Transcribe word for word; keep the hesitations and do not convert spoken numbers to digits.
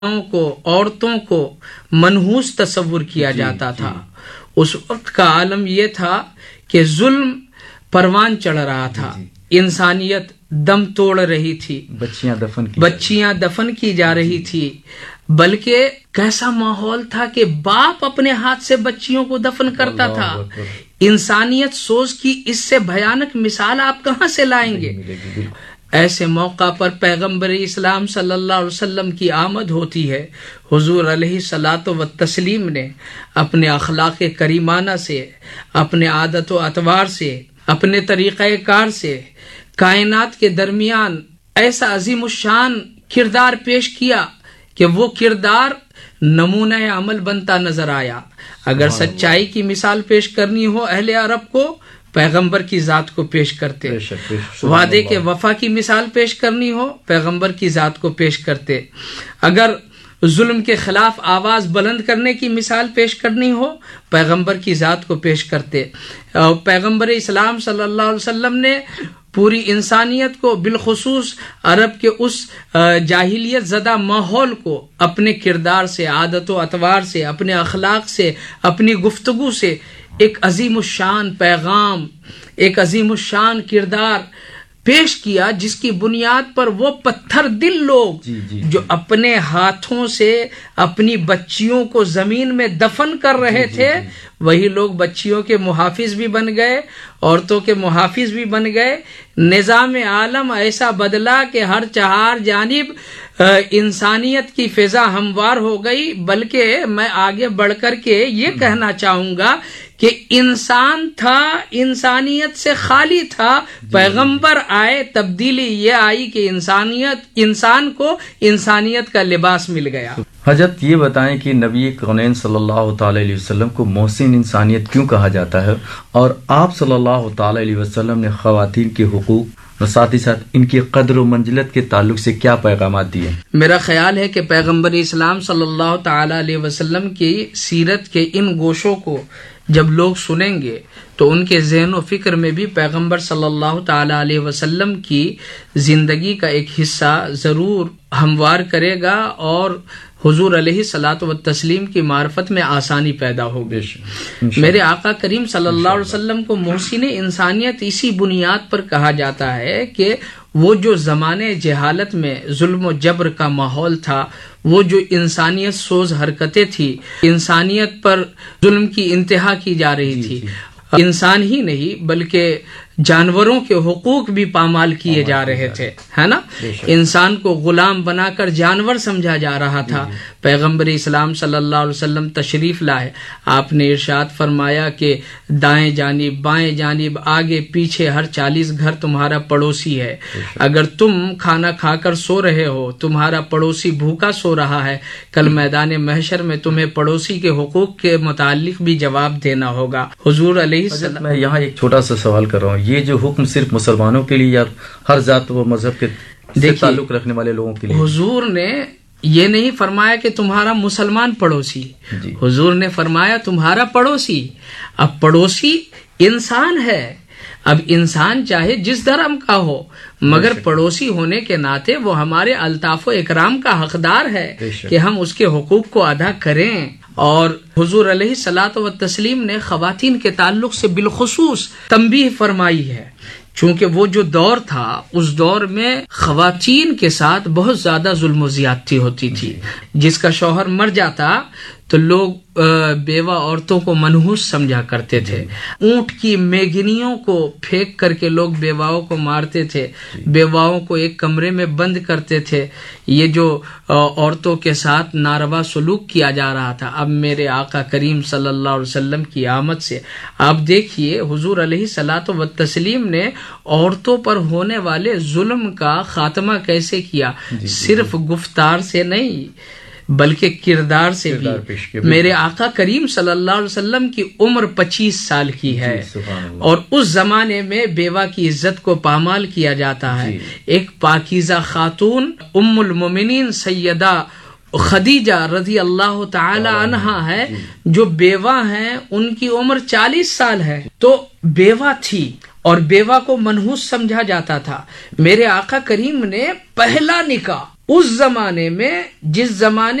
کو عورتوں کو منحوس تصور کیا جاتا تھا. اس وقت کا عالم یہ تھا کہ ظلم پروان چڑھ رہا تھا، انسانیت دم توڑ رہی تھی، بچیاں دفن کی بچیاں دفن کی جا رہی تھی، بلکہ کیسا ماحول تھا کہ باپ اپنے ہاتھ سے بچیوں کو دفن کرتا تھا. انسانیت سوز کی اس سے بھیانک مثال آپ کہاں سے لائیں گے؟ ایسے موقع پر پیغمبر اسلام صلی اللہ علیہ وسلم کی آمد ہوتی ہے. حضور علیہ الصلوۃ والتسلیم نے اپنے اخلاق کریمانہ سے، اپنے عادت و اطوار سے، اپنے طریقہ کار سے کائنات کے درمیان ایسا عظیم الشان کردار پیش کیا کہ وہ کردار نمونہ عمل بنتا نظر آیا. اگر سچائی کی مثال پیش کرنی ہو اہل عرب کو، پیغمبر کی ذات کو پیش کرتے. وعدے کے وفا کی مثال پیش کرنی ہو، پیغمبر کی ذات کو پیش کرتے. اگر ظلم کے خلاف آواز بلند کرنے کی مثال پیش کرنی ہو، پیغمبر کی ذات کو پیش کرتے. پیغمبر اسلام صلی اللہ علیہ وسلم نے پوری انسانیت کو، بالخصوص عرب کے اس جاہلیت زدہ ماحول کو اپنے کردار سے، عادت و اطوار سے، اپنے اخلاق سے، اپنی گفتگو سے ایک عظیم الشان پیغام، ایک عظیم الشان کردار پیش کیا، جس کی بنیاد پر وہ پتھر دل لوگ جی جی جو اپنے ہاتھوں سے اپنی بچیوں کو زمین میں دفن کر رہے جی تھے جی جی وہی لوگ بچیوں کے محافظ بھی بن گئے، عورتوں کے محافظ بھی بن گئے. نظام عالم ایسا بدلا کہ ہر چہار جانب انسانیت کی فضا ہموار ہو گئی. بلکہ میں آگے بڑھ کر کے یہ کہنا چاہوں گا کہ انسان تھا، انسانیت سے خالی تھا، پیغمبر آئے، تبدیلی یہ آئی کہ انسانیت انسان کو انسانیت کا لباس مل گیا. حضرت یہ بتائیں کہ نبی کونین صلی اللہ تعالی علیہ وسلم کو محسن انسانیت کیوں کہا جاتا ہے، اور آپ صلی اللہ تعالی علیہ وسلم نے خواتین کے حقوق اور ساتھ ہی ساتھ ان کی قدر و منزلت کے تعلق سے کیا پیغامات دیے؟ میرا خیال ہے کہ پیغمبر اسلام صلی اللہ تعالی علیہ وسلم کی سیرت کے ان گوشوں کو جب لوگ سنیں گے تو ان کے ذہن و فکر میں بھی پیغمبر صلی اللہ تعالی علیہ وسلم کی زندگی کا ایک حصہ ضرور ہموار کرے گا، اور حضور علیہ الصلوۃ والتسلیم کی معرفت میں آسانی پیدا ہوگی. میرے آقا کریم صلی اللہ علیہ وسلم کو محسن انسانیت اسی بنیاد پر کہا جاتا ہے کہ وہ جو زمانے جہالت میں ظلم و جبر کا ماحول تھا، وہ جو انسانیت سوز حرکتیں تھی، انسانیت پر ظلم کی انتہا کی جا رہی تھی، انسان ہی نہیں بلکہ جانوروں کے حقوق بھی پامال کیے جا رہے تھے، ہے نا. انسان کو غلام بنا کر جانور سمجھا جا رہا تھا. پیغمبر اسلام صلی اللہ علیہ وسلم تشریف لائے، آپ نے ارشاد فرمایا کہ دائیں جانب، بائیں جانب، آگے پیچھے ہر چالیس گھر تمہارا پڑوسی ہے. اگر تم کھانا کھا کر سو رہے ہو، تمہارا پڑوسی بھوکا سو رہا ہے، کل میدان محشر میں تمہیں پڑوسی کے حقوق کے متعلق بھی جواب دینا ہوگا. حضور علیہ السلام، میں یہاں ایک چھوٹا سا سوال کر رہا ہوں، یہ جو حکم صرف مسلمانوں کے لیے یا ہر ذات و مذہب کے سے تعلق رکھنے والے لوگوں کے لیے؟ حضور نے یہ نہیں فرمایا کہ تمہارا مسلمان پڑوسی جی. حضور نے فرمایا تمہارا پڑوسی. اب پڑوسی انسان ہے، اب انسان چاہے جس دھرم کا ہو، مگر پڑوسی ہونے کے ناطے وہ ہمارے الطاف و اکرام کا حقدار ہے کہ ہم اس کے حقوق کو ادا کریں. اور حضور علیہ الصلوۃ والتسلیم نے خواتین کے تعلق سے بالخصوص تنبیہ فرمائی ہے، چونکہ وہ جو دور تھا اس دور میں خواتین کے ساتھ بہت زیادہ ظلم و زیادتی ہوتی تھی. جس کا شوہر مر جاتا تو لوگ بیوہ عورتوں کو منحوس سمجھا کرتے تھے. اونٹ کی میگنیوں کو پھینک کر کے لوگ بیواؤں کو مارتے تھے، بیواؤں کو ایک کمرے میں بند کرتے تھے. یہ جو عورتوں کے ساتھ ناروا سلوک کیا جا رہا تھا، اب میرے آقا کریم صلی اللہ علیہ وسلم کی آمد سے آپ دیکھیے حضور علیہ الصلوۃ والتسلیم نے عورتوں پر ہونے والے ظلم کا خاتمہ کیسے کیا. صرف گفتار سے نہیں بلکہ کردار سے بھی. میرے آقا کریم صلی اللہ علیہ وسلم کی عمر پچیس سال کی ہے، اور اس زمانے میں بیوہ کی عزت کو پامال کیا جاتا ہے. ایک پاکیزہ خاتون ام المومنین سیدہ خدیجہ رضی اللہ تعالی عنہا ہے، جو بیوہ ہیں، ان کی عمر چالیس سال ہے، تو بیوہ تھی اور بیوہ کو منحوس سمجھا جاتا تھا. میرے آقا کریم نے پہلا نکاح اس زمانے میں جس زمانے